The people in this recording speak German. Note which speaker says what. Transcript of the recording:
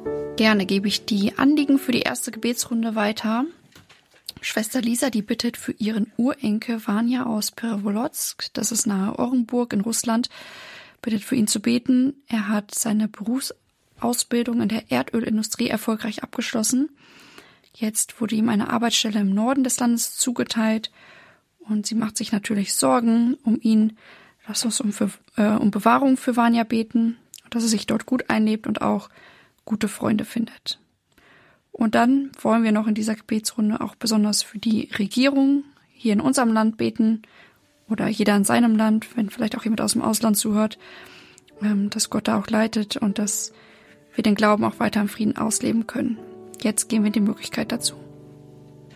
Speaker 1: Gerne gebe ich die Anliegen für die erste Gebetsrunde weiter. Schwester Lisa, die bittet für ihren Urenkel Vanya aus Perewolodsk, das ist nahe Orenburg in Russland, bittet für ihn zu beten. Er hat seine Berufsausbildung in der Erdölindustrie erfolgreich abgeschlossen. Jetzt wurde ihm eine Arbeitsstelle im Norden des Landes zugeteilt und sie macht sich natürlich Sorgen um ihn. Lass uns um Bewahrung für Vanya beten, dass er sich dort gut einlebt und auch gute Freunde findet. Und dann wollen wir noch in dieser Gebetsrunde auch besonders für die Regierung hier in unserem Land beten oder jeder in seinem Land, wenn vielleicht auch jemand aus dem Ausland zuhört, dass Gott da auch leitet und dass wir den Glauben auch weiter im Frieden ausleben können. Jetzt geben wir die Möglichkeit dazu.